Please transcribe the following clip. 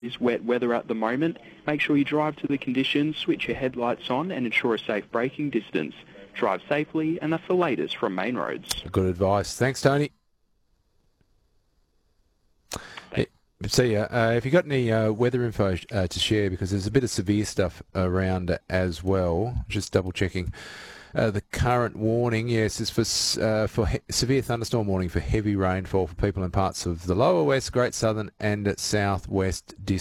is wet weather at the moment. Make sure you drive to the conditions, switch your headlights on and ensure a safe braking distance. Drive safely, and that's the latest from Main Roads. Good advice. Thanks, Tony. See ya. If you've got any weather info to share, because there's a bit of severe stuff around as well, just double-checking. The current warning, yes, is for severe thunderstorm warning for heavy rainfall for people in parts of the lower west, Great Southern and southwest districts.